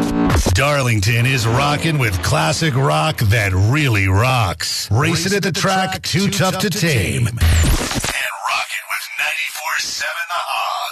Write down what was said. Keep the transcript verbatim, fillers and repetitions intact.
Darlington is rocking with classic rock that really rocks. Racing at the track, too tough to tame.